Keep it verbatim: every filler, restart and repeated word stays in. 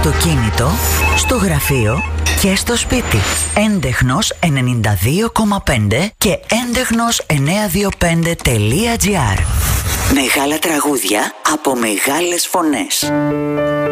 αυτοκίνητο, στο γραφείο και στο σπίτι. Έντεχνος ενενήντα δύο κόμμα πέντε και έντεχνος εννιακόσια είκοσι πέντε τελεία τζι άρ. Μεγάλα τραγούδια από μεγάλες φωνές.